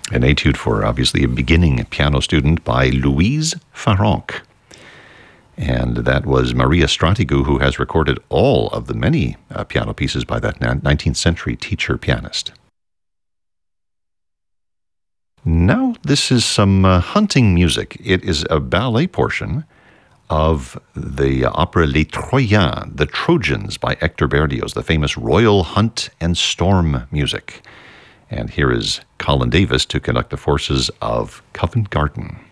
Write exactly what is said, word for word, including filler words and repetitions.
An etude for, obviously, a beginning piano student by Louise Farrenc. And that was Maria Stratigou, who has recorded all of the many uh, piano pieces by that nineteenth century teacher pianist. Now, this is some uh, hunting music. It is a ballet portion of the opera Les Troyens, The Trojans by Hector Berlioz, the famous Royal Hunt and Storm music. And here is Colin Davis to conduct the forces of Covent Garden.